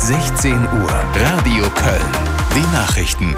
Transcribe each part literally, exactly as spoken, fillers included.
sechzehn Uhr. Radio Köln. Die Nachrichten.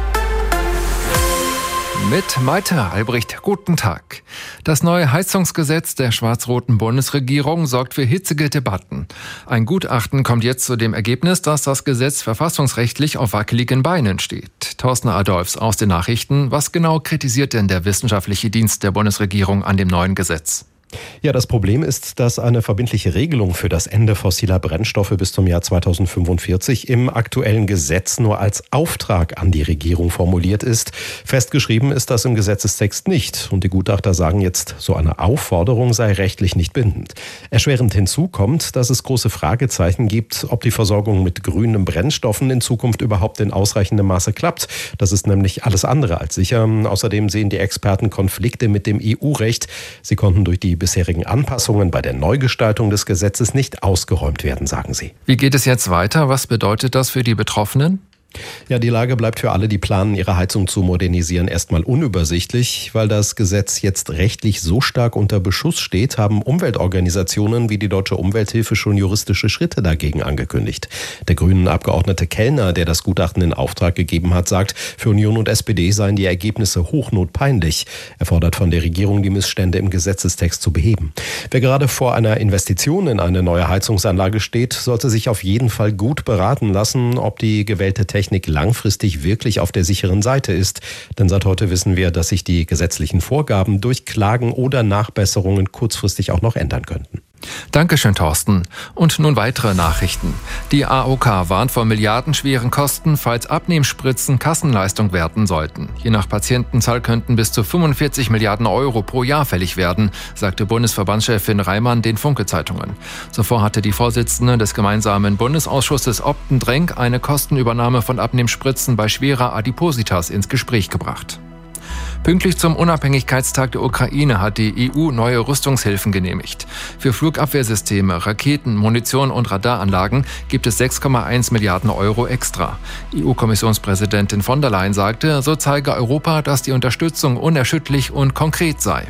Mit Malte Albrecht, guten Tag. Das neue Heizungsgesetz der schwarz-roten Bundesregierung sorgt für hitzige Debatten. Ein Gutachten kommt jetzt zu dem Ergebnis, dass das Gesetz verfassungsrechtlich auf wackeligen Beinen steht. Thorsten Adolfs aus den Nachrichten. Was genau kritisiert denn der wissenschaftliche Dienst der Bundesregierung an dem neuen Gesetz? Ja, das Problem ist, dass eine verbindliche Regelung für das Ende fossiler Brennstoffe bis zum Jahr zweitausendfünfundvierzig im aktuellen Gesetz nur als Auftrag an die Regierung formuliert ist. Festgeschrieben ist das im Gesetzestext nicht. Und die Gutachter sagen jetzt, so eine Aufforderung sei rechtlich nicht bindend. Erschwerend hinzu kommt, dass es große Fragezeichen gibt, ob die Versorgung mit grünen Brennstoffen in Zukunft überhaupt in ausreichendem Maße klappt. Das ist nämlich alles andere als sicher. Außerdem sehen die Experten Konflikte mit dem E U-Recht. Sie konnten durch die bisherigen Anpassungen bei der Neugestaltung des Gesetzes nicht ausgeräumt werden, sagen sie. Wie geht es jetzt weiter? Was bedeutet das für die Betroffenen? Ja, die Lage bleibt für alle, die planen, ihre Heizung zu modernisieren, erstmal unübersichtlich. Weil das Gesetz jetzt rechtlich so stark unter Beschuss steht, haben Umweltorganisationen wie die Deutsche Umwelthilfe schon juristische Schritte dagegen angekündigt. Der grünen Abgeordnete Kellner, der das Gutachten in Auftrag gegeben hat, sagt, für Union und S P D seien die Ergebnisse hochnotpeinlich. Er fordert von der Regierung, die Missstände im Gesetzestext zu beheben. Wer gerade vor einer Investition in eine neue Heizungsanlage steht, sollte sich auf jeden Fall gut beraten lassen, ob die gewählte Technik langfristig wirklich auf der sicheren Seite ist. Denn seit heute wissen wir, dass sich die gesetzlichen Vorgaben durch Klagen oder Nachbesserungen kurzfristig auch noch ändern könnten. Dankeschön, Thorsten. Und nun weitere Nachrichten. Die A O K warnt vor milliardenschweren Kosten, falls Abnehmspritzen Kassenleistung werden sollten. Je nach Patientenzahl könnten bis zu fünfundvierzig Milliarden Euro pro Jahr fällig werden, sagte Bundesverbandschefin Reimann den Funke-Zeitungen. Zuvor hatte die Vorsitzende des gemeinsamen Bundesausschusses Opten-Drenk eine Kostenübernahme von Abnehmspritzen bei schwerer Adipositas ins Gespräch gebracht. Pünktlich zum Unabhängigkeitstag der Ukraine hat die E U neue Rüstungshilfen genehmigt. Für Flugabwehrsysteme, Raketen, Munition und Radaranlagen gibt es sechs Komma eins Milliarden Euro extra. E U-Kommissionspräsidentin von der Leyen sagte, so zeige Europa, dass die Unterstützung unerschütterlich und konkret sei.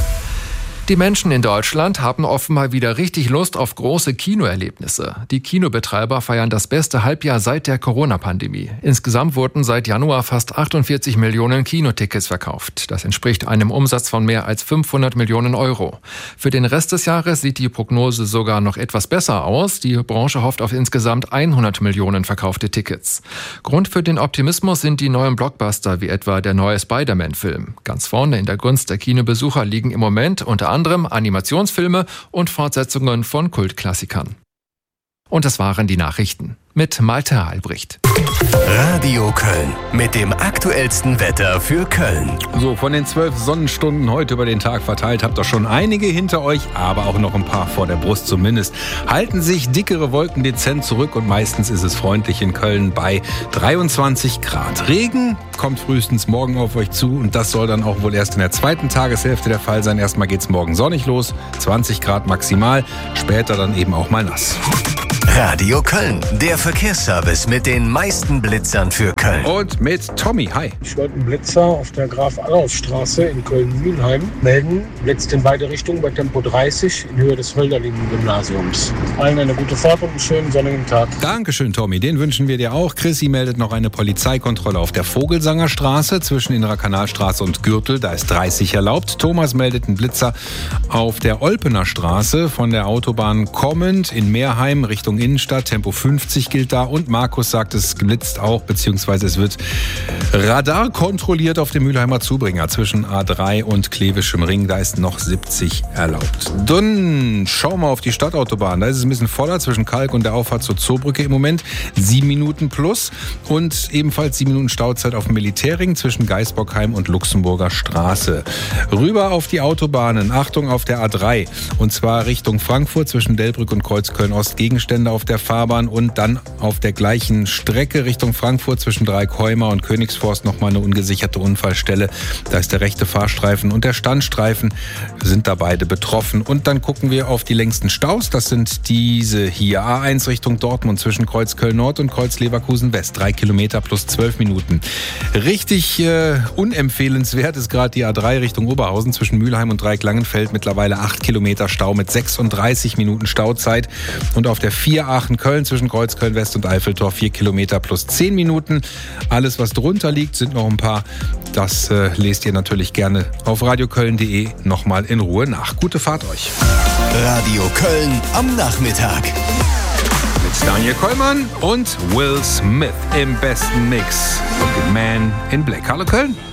Die Menschen in Deutschland haben offenbar wieder richtig Lust auf große Kinoerlebnisse. Die Kinobetreiber feiern das beste Halbjahr seit der Corona-Pandemie. Insgesamt wurden seit Januar fast achtundvierzig Millionen Kinotickets verkauft. Das entspricht einem Umsatz von mehr als fünfhundert Millionen Euro. Für den Rest des Jahres sieht die Prognose sogar noch etwas besser aus. Die Branche hofft auf insgesamt hundert Millionen verkaufte Tickets. Grund für den Optimismus sind die neuen Blockbuster, wie etwa der neue Spider-Man-Film. Ganz vorne in der Gunst der Kinobesucher liegen im Moment unter anderem anderem Animationsfilme und Fortsetzungen von Kultklassikern. Und das waren die Nachrichten mit Malte Albrecht. Radio Köln mit dem aktuellsten Wetter für Köln. So, von den zwölf Sonnenstunden heute über den Tag verteilt habt ihr schon einige hinter euch, aber auch noch ein paar vor der Brust zumindest. Halten sich dickere Wolken dezent zurück und meistens ist es freundlich in Köln bei dreiundzwanzig Grad. Regen kommt frühestens morgen auf euch zu und das soll dann auch wohl erst in der zweiten Tageshälfte der Fall sein. Erstmal geht's morgen sonnig los, zwanzig Grad maximal, später dann eben auch mal nass. Radio Köln, der Verkehrsservice mit den meisten Blitzern für Köln. Und mit Tommy, hi. Ich wollte einen Blitzer auf der Graf-Adolf-Straße in Köln-Mülheim melden. Blitzt in beide Richtungen bei Tempo dreißig in Höhe des Hölderlin-Gymnasiums. Allen eine gute Fahrt und einen schönen sonnigen Tag. Dankeschön, Tommy. Den wünschen wir dir auch. Chrissy meldet noch eine Polizeikontrolle auf der Vogelsanger Straße zwischen Innerer Kanalstraße und Gürtel. Da ist dreißig erlaubt. Thomas meldet einen Blitzer auf der Olpener Straße von der Autobahn kommend in Meerheim Richtung Innenstadt. Tempo fünfzig gilt da. Und Markus sagt, es blitzt auch, beziehungsweise es wird Radar kontrolliert auf dem Mülheimer Zubringer zwischen A drei und Klevischem Ring. Da ist noch siebzig erlaubt. Dann schauen wir auf die Stadtautobahn. Da ist es ein bisschen voller zwischen Kalk und der Auffahrt zur Zoobrücke im Moment. Sieben Minuten plus. Und ebenfalls sieben Minuten Stauzeit auf dem Militärring zwischen Geisbockheim und Luxemburger Straße. Rüber auf die Autobahnen. Achtung auf der A drei. Und zwar Richtung Frankfurt zwischen Delbrück und Kreuzköln-Ost. Gegenstände auf der Fahrbahn und dann auf der gleichen Strecke Richtung Frankfurt zwischen Dreieckheuma und Königsforst nochmal eine ungesicherte Unfallstelle. Da ist der rechte Fahrstreifen und der Standstreifen sind da beide betroffen. Und dann gucken wir auf die längsten Staus. Das sind diese hier. A eins Richtung Dortmund zwischen Kreuzköln Nord und Kreuz-Leverkusen West. Drei Kilometer plus zwölf Minuten. Richtig äh, unempfehlenswert ist gerade die A drei Richtung Oberhausen zwischen Mülheim und Dreieck-Langenfeld. Mittlerweile acht Kilometer Stau mit sechsunddreißig Minuten Stauzeit. Und auf der vier vier Aachen-Köln zwischen Kreuzköln West und Eiffeltor vier Kilometer plus zehn Minuten. Alles, was drunter liegt, sind noch ein paar. Das äh, lest ihr natürlich gerne auf radioköln punkt de nochmal in Ruhe nach. Gute Fahrt euch. Radio Köln am Nachmittag. Mit Daniel Kollmann und Will Smith im besten Mix. Und den Man in Black. Hallo Köln.